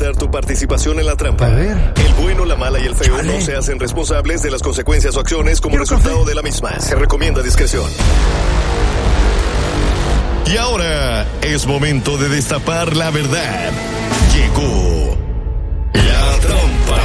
limitar tu participación en la trampa. A ver. El bueno, la mala y el feo no se hacen responsables de las consecuencias o acciones como resultado de la misma. Se recomienda discreción. Y ahora es momento de destapar la verdad. Llegó la trampa.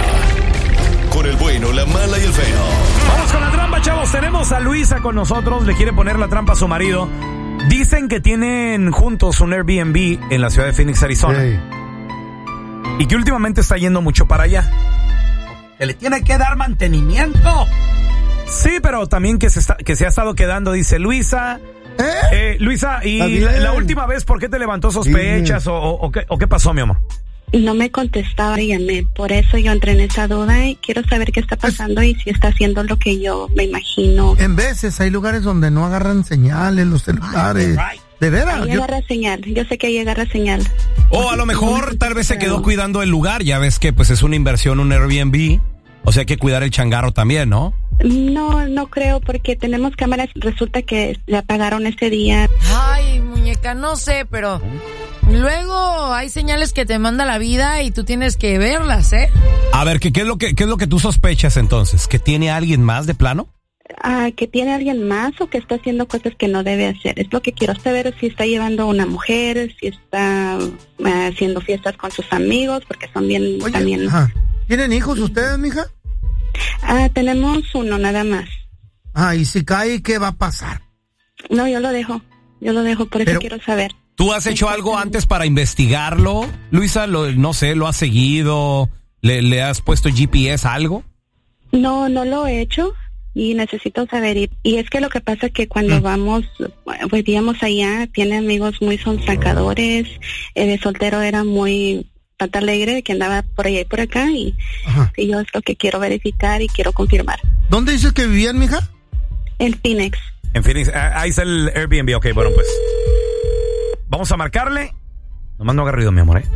Con el bueno, la mala y el feo. Vamos con la trampa, chavos. Tenemos a Luisa con nosotros. Le quiere poner la trampa a su marido. Dicen que tienen juntos un Airbnb en la ciudad de Phoenix, Arizona. Hey. Y que últimamente está yendo mucho para allá. Que le tiene que dar mantenimiento. Sí, pero también que se ha estado quedando, dice Luisa. Luisa, y la última vez, ¿por qué te levantó sospechas o qué pasó, mi amor? No me contestaba y llamé, por eso yo entré en esa duda y quiero saber qué está pasando y si está haciendo lo que yo me imagino. En veces hay lugares donde no agarran señales los celulares. ¿De veras? Ahí agarra señal, yo sé que ahí agarra señal. O a lo mejor tal vez se quedó cuidando el lugar, ya ves que pues es una inversión, un Airbnb, o sea hay que cuidar el changarro también, ¿no? No creo porque tenemos cámaras, resulta que le apagaron ese día. Ay, muñeca, no sé, pero luego hay señales que te manda la vida y tú tienes que verlas, ¿eh? A ver, ¿qué es lo que tú sospechas entonces? ¿Que tiene alguien más de plano? Que tiene alguien más o que está haciendo cosas que no debe hacer. Es lo que quiero saber, si está llevando a una mujer, si está haciendo fiestas con sus amigos, porque son bien. Oye, también. ¿Tienen hijos ustedes, mija? Tenemos uno nada más. Y si cae, ¿qué va a pasar? No, yo lo dejo, por eso quiero saber. ¿Tú has hecho algo antes para investigarlo, Luisa? No sé, ¿lo has seguido? ¿Le has puesto GPS a algo? No lo he hecho y necesito saber. Y es que lo que pasa es que cuando vivíamos allá, tiene amigos muy sonsacadores. De soltero era muy pata alegre, que andaba por allá y por acá. Y yo es lo que quiero verificar y quiero confirmar. ¿Dónde dices que vivían, mija? En Phoenix. En Phoenix, ahí está el Airbnb. Ok, bueno, pues vamos a marcarle. Nomás no haga ruido, mi amor, ¿eh?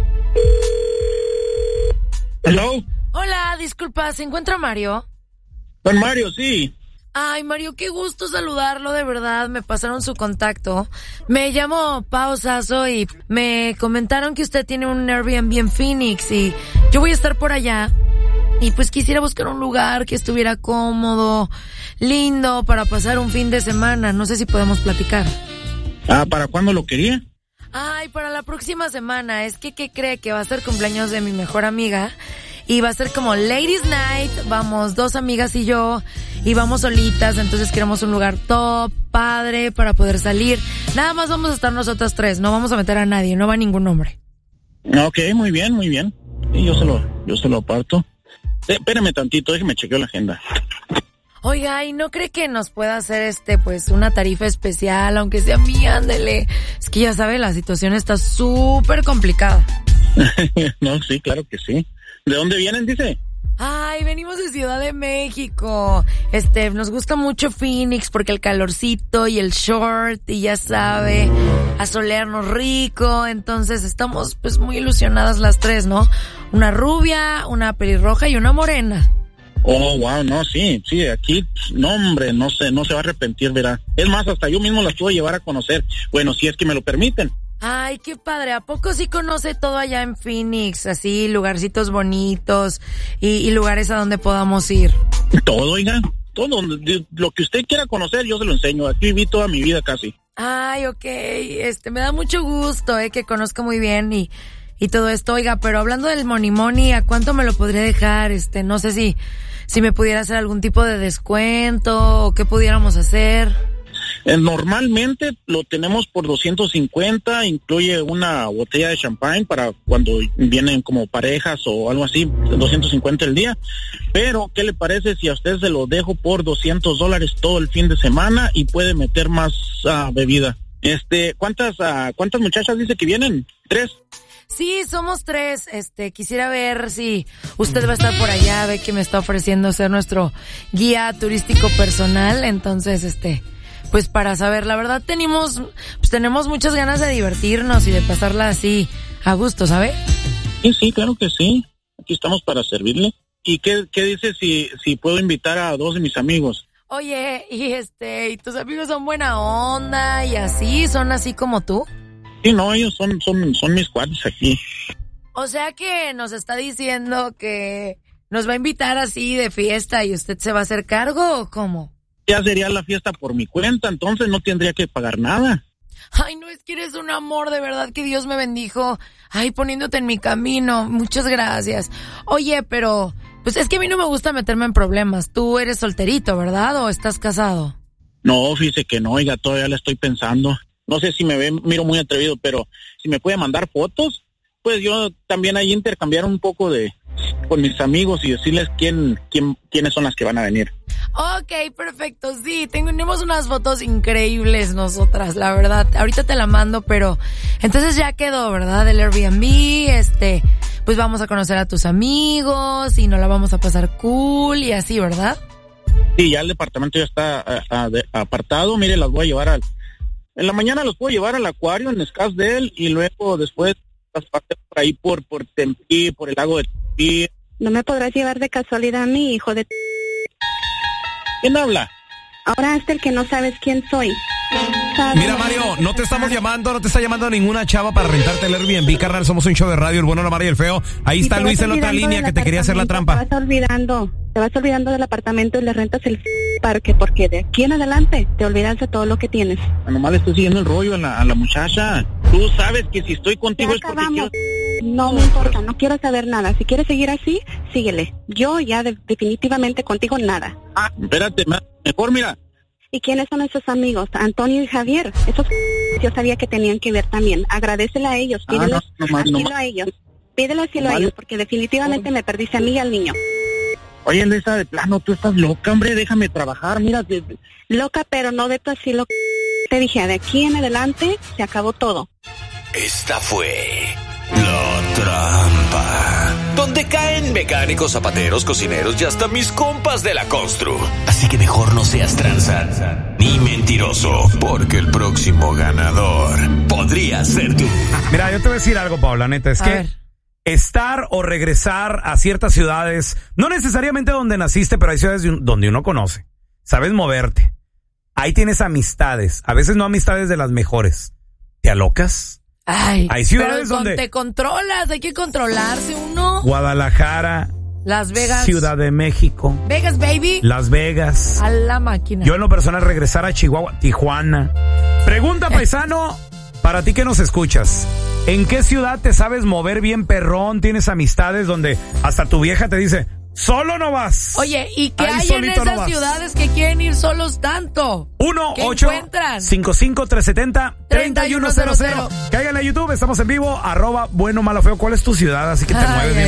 Hello. Hola, disculpa, ¿se encuentra Mario? Don Mario, sí. Ay, Mario, qué gusto saludarlo, de verdad, me pasaron su contacto. Me llamo Pao Sasso y me comentaron que usted tiene un Airbnb en Phoenix y yo voy a estar por allá. Y pues quisiera buscar un lugar que estuviera cómodo, lindo, para pasar un fin de semana. No sé si podemos platicar. ¿Para cuándo lo quería? Ay, para la próxima semana. Es que, ¿qué cree? Que va a ser cumpleaños de mi mejor amiga. Y va a ser como Ladies Night. Vamos 2 amigas y yo. Y vamos solitas. Entonces queremos un lugar top, padre, para poder salir. Nada más vamos a estar nosotras 3. No vamos a meter a nadie. No va ningún hombre. Ok, muy bien, muy bien. Sí, yo se lo aparto. Espérame tantito, déjeme chequeo la agenda. Oiga, ¿y no cree que nos pueda hacer pues una tarifa especial, aunque sea mía? Ándele. Es que ya sabe, la situación está súper complicada. No, sí, claro que sí. ¿De dónde vienen, dice? Ay, venimos de Ciudad de México. Nos gusta mucho Phoenix porque el calorcito y el short y ya sabe, a solearnos rico. Entonces estamos pues muy ilusionadas las 3, ¿no? Una rubia, una pelirroja y una morena. Oh, wow, no, sí, aquí, no, hombre, no se va a arrepentir, verá. Es más, hasta yo mismo las puedo llevar a conocer. Bueno, si es que me lo permiten. Ay, qué padre. ¿A poco sí conoce todo allá en Phoenix? Así, lugarcitos bonitos y lugares a donde podamos ir. Todo, oiga. Todo. Lo que usted quiera conocer, yo se lo enseño. Aquí viví toda mi vida casi. Ay, ok. Me da mucho gusto, que conozca muy bien y todo esto. Oiga, pero hablando del money, ¿a cuánto me lo podría dejar? No sé si me pudiera hacer algún tipo de descuento o qué pudiéramos hacer. Normalmente lo tenemos por 250, incluye una botella de champán para cuando vienen como parejas o algo así, 250 el día. Pero, ¿qué le parece si a usted se lo dejo por $200 todo el fin de semana y puede meter más bebida? ¿Cuántas muchachas dice que vienen? 3. Sí, somos 3. Quisiera ver si usted va a estar por allá, ve que me está ofreciendo ser nuestro guía turístico personal, entonces pues para saber, la verdad tenemos muchas ganas de divertirnos y de pasarla así a gusto, ¿sabe? Sí, claro que sí. Aquí estamos para servirle. ¿Y qué dice si puedo invitar a 2 de mis amigos? Oye, y tus amigos son buena onda y así, son así como tú. Sí, no, ellos son mis cuates aquí. O sea que nos está diciendo que nos va a invitar así de fiesta y usted se va a hacer cargo, ¿o cómo? Ya sería la fiesta por mi cuenta, entonces no tendría que pagar nada. Ay, no, es que eres un amor, de verdad que Dios me bendijo. Ay, poniéndote en mi camino. Muchas gracias. Oye, pero, pues es que a mí no me gusta meterme en problemas. Tú eres solterito, ¿verdad? ¿O estás casado? No, fíjese que no, oiga, todavía la estoy pensando. No sé si miro muy atrevido, pero si me puede mandar fotos, pues yo también ahí intercambiar un poco con mis amigos y decirles quiénes son las que van a venir. Ok, perfecto, sí, tenemos unas fotos increíbles nosotras, la verdad. Ahorita te la mando, pero entonces ya quedó, ¿verdad? El Airbnb, pues vamos a conocer a tus amigos y nos la vamos a pasar cool y así, ¿verdad? Sí, ya el departamento ya está apartado. Mire, las voy a llevar en la mañana los puedo llevar al acuario en Scottsdale y luego después las pasé por ahí por Tempe, por el lago de Tempe. ¿No me podrás llevar de casualidad a mi hijo de... ¿Quién habla? Ahora hasta el que no sabes quién soy. Mira, Mario, no te está llamando ninguna chava para rentarte el Airbnb, carnal. Somos un show de radio, el bueno, la mala y el feo. Ahí está Luis en la otra línea que te quería hacer la trampa. Te vas olvidando del apartamento y le rentas el parque, porque de aquí en adelante te olvidas de todo lo que tienes. Nomás le estoy siguiendo el rollo a la muchacha. Tú sabes que si estoy contigo es porque quiero... No me importa, no quiero saber nada. Si quieres seguir así, síguele. Yo ya definitivamente contigo nada. Espérate, mejor mira. ¿Y quiénes son esos amigos? Antonio y Javier. Esos yo sabía que tenían que ver también. Agradecele a ellos, pídeles asilo a ellos. Pídele asilo a ellos, porque definitivamente me perdiste a mí y al niño. Oye, Luisa, de plano, tú estás loca, hombre, déjame trabajar, mira. Loca, pero no de tu asilo. Te dije, de aquí en adelante se acabó todo. Esta fue La Trampa, donde caen mecánicos, zapateros, cocineros y hasta mis compas de la constru. Así que mejor no seas tranza ni mentiroso, porque el próximo ganador podría ser tú. Mira, yo te voy a decir algo, Paula, neta, es que estar o regresar a ciertas ciudades, no necesariamente donde naciste, pero hay ciudades donde uno conoce. Sabes moverte. Ahí tienes amistades, a veces no amistades de las mejores. ¿Te alocas? Ay, hay ciudades pero donde te controlas, hay que controlarse uno. Guadalajara, Las Vegas, Ciudad de México, Vegas, baby, Las Vegas, a la máquina. Yo en lo personal regresar a Chihuahua, Tijuana. Pregunta, paisano, para ti que nos escuchas, ¿en qué ciudad te sabes mover bien perrón? ¿Tienes amistades donde hasta tu vieja te dice, solo no vas? Oye, ¿y qué hay en esas ciudades que quieren ir solos tanto? 1-855-370-3100. Cáiganle a YouTube, estamos en vivo, @bueno malo feo. ¿Cuál es tu ciudad? Así que te mueves bien